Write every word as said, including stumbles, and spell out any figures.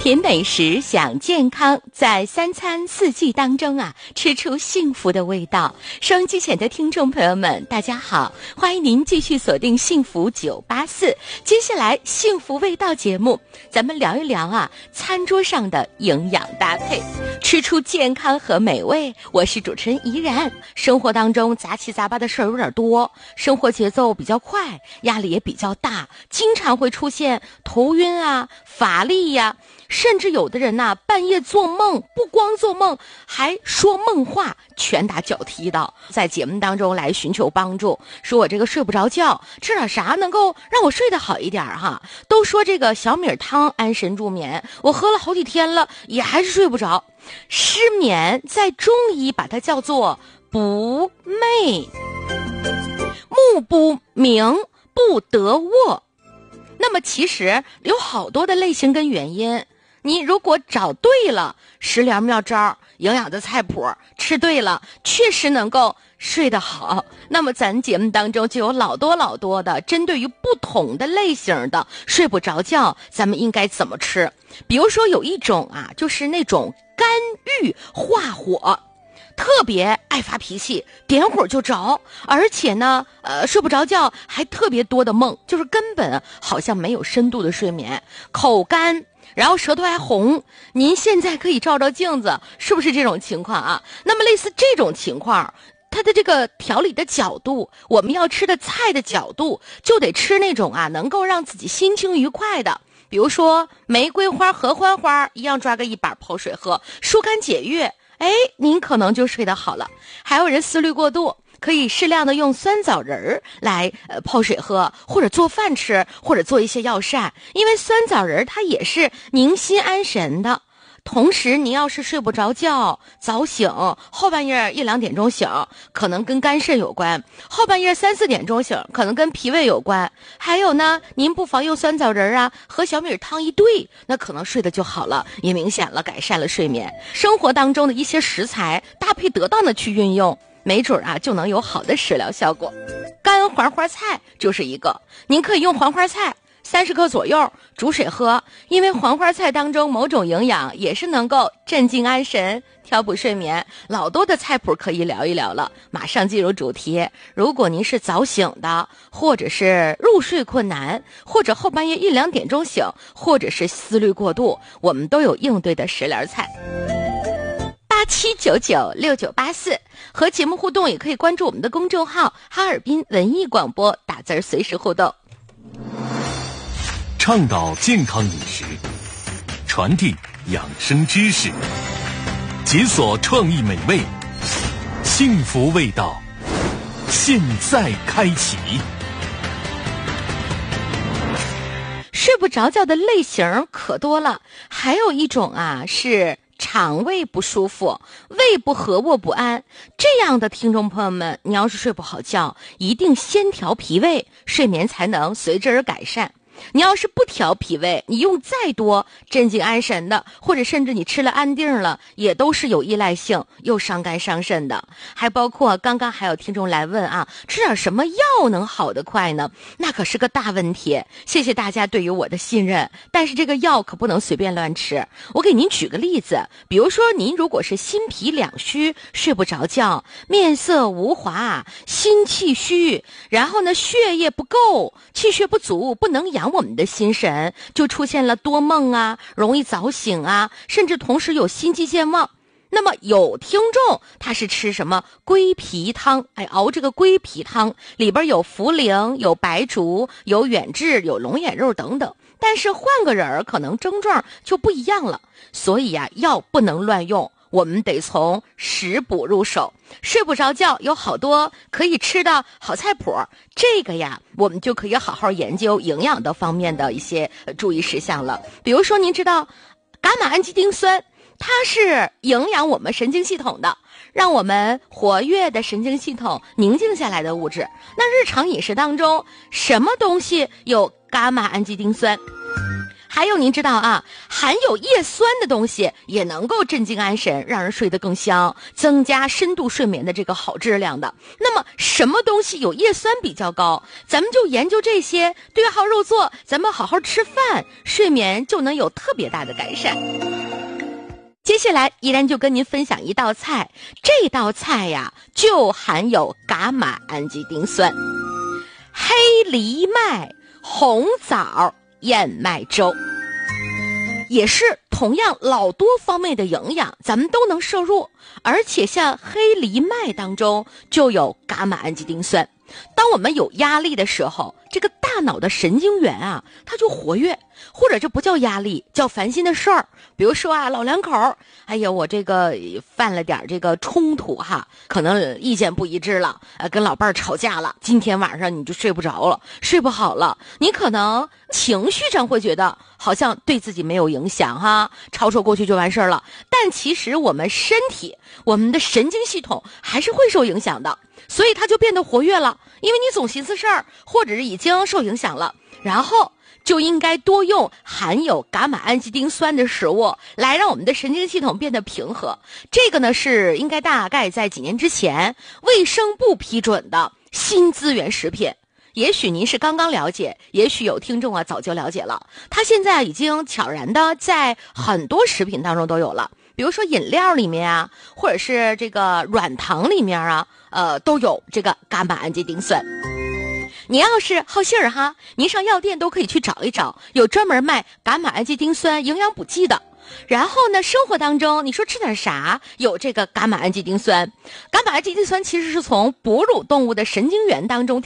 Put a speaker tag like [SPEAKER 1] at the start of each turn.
[SPEAKER 1] 品美食，享健康，在三餐四季当中啊，吃出幸福的味道。收音机前的听众朋友们，大家好，欢迎您继续锁定幸福九八四。接下来幸福味道节目，咱们聊一聊啊，餐桌上的营养搭配，吃出健康和美味。我是主持人怡然。生活当中杂七杂八的事儿有点多，生活节奏比较快，压力也比较大，经常会出现头晕啊、乏力呀、啊，甚至有的人呐、啊，半夜做梦，不光做梦，还说梦话，拳打脚踢的，在节目当中来寻求帮助，说我这个睡不着觉，吃点啥能够让我睡得好一点哈？都说这个小米汤安神助眠，我喝了好几天了，也还是睡不着。失眠在中医把它叫做不寐，目不明，不得卧。那么其实有好多的类型跟原因，你如果找对了食疗妙招，营养的菜谱吃对了，确实能够睡得好。那么咱节目当中就有老多老多的针对于不同的类型的睡不着觉，咱们应该怎么吃。比如说有一种啊，就是那种肝郁化火，特别爱发脾气，点火就着，而且呢呃，睡不着觉，还特别多的梦，就是根本好像没有深度的睡眠，口干，然后舌头还红。您现在可以照照镜子，是不是这种情况啊？那么类似这种情况，它的这个调理的角度，我们要吃的菜的角度，就得吃那种啊能够让自己心情愉快的。比如说玫瑰花、合欢花一样，抓个一把泡水喝，疏肝解郁，哎，您可能就睡得好了。还有人思虑过度，可以适量的用酸枣仁儿来呃泡水喝，或者做饭吃，或者做一些药膳，因为酸枣仁它也是宁心安神的。同时您要是睡不着觉，早醒，后半夜一两点钟醒，可能跟肝肾有关；后半夜三四点钟醒，可能跟脾胃有关。还有呢，您不妨用酸枣仁啊和小米汤一兑，那可能睡得就好了，也明显了改善了睡眠。生活当中的一些食材搭配得当的去运用，没准啊就能有好的食疗效果。干黄花菜就是一个，您可以用黄花菜三十克左右煮水喝，因为黄花菜当中某种营养也是能够镇静安神、调补睡眠，老多的菜谱可以聊一聊了。马上进入主题，如果您是早醒的，或者是入睡困难，或者后半夜一两点钟醒，或者是思虑过度，我们都有应对的食疗菜。八七九九六九八四，和节目互动也可以关注我们的公众号哈尔滨文艺广播，打字随时互动。
[SPEAKER 2] 倡导健康饮食，传递养生知识，解锁创意美味，幸福味道，现在开启。
[SPEAKER 1] 睡不着觉的类型可多了，还有一种啊是肠胃不舒服，胃不和，卧不安，这样的听众朋友们，你要是睡不好觉，一定先调脾胃，睡眠才能随之而改善。你要是不调脾胃，你用再多镇静安神的，或者甚至你吃了安定了，也都是有依赖性，又伤肝伤肾的。还包括刚刚还有听众来问啊，吃点什么药能好得快呢？那可是个大问题。谢谢大家对于我的信任，但是这个药可不能随便乱吃。我给您举个例子，比如说您如果是心脾两虚，睡不着觉，面色无华，心气虚，然后呢血液不够，气血不足，不能养我们的心神，就出现了多梦啊，容易早醒啊，甚至同时有心悸健忘。那么有听众他是吃什么归脾汤，哎，熬这个归脾汤里边有茯苓，有白术，有远志，有龙眼肉等等，但是换个人可能症状就不一样了。所以啊，药不能乱用，我们得从食补入手。睡不着觉有好多可以吃的好菜谱，这个呀我们就可以好好研究营养的方面的一些注意事项了。比如说您知道伽马氨基丁酸，它是营养我们神经系统的，让我们活跃的神经系统宁静下来的物质。那日常饮食当中什么东西有伽马氨基丁酸？ 还有您知道啊，含有叶酸的东西也能够镇静安神，让人睡得更香，增加深度睡眠的这个好质量的。那么什么东西有叶酸比较高，咱们就研究这些，对号入座，咱们好好吃饭，睡眠就能有特别大的改善。接下来依然就跟您分享一道菜，这道菜呀就含有伽马氨基丁酸。黑藜麦红枣燕麦粥，也是同样老多方面的营养咱们都能摄入，而且像黑藜麦当中就有伽马氨基丁酸。当我们有压力的时候，这个大脑的神经元啊它就活跃，或者这不叫压力，叫烦心的事儿。比如说啊，老两口，哎呀，我这个犯了点这个冲突哈，可能意见不一致了，呃，跟老伴儿吵架了，今天晚上你就睡不着了，睡不好了，你可能情绪上会觉得好像对自己没有影响哈，吵吵过去就完事儿了，但其实我们身体，我们的神经系统还是会受影响的，所以它就变得活跃了，因为你总寻思事儿，或者是已经受影响了，然后就应该多用含有伽马氨基丁酸的食物来让我们的神经系统变得平和。这个呢是应该大概在几年之前卫生部批准的新资源食品，也许您是刚刚了解，也许有听众啊早就了解了，它现在已经悄然的在很多食品当中都有了，比如说饮料里面啊，或者是这个软糖里面啊，呃，都有这个伽马氨基丁酸。你要是好信儿哈，您上药店都可以去找一找，有专门卖伽马氨基丁酸营养补剂的。然后呢，生活当中你说吃点啥有这个伽马氨基丁酸？伽马氨基丁酸其实是从哺乳动物的神经元当中提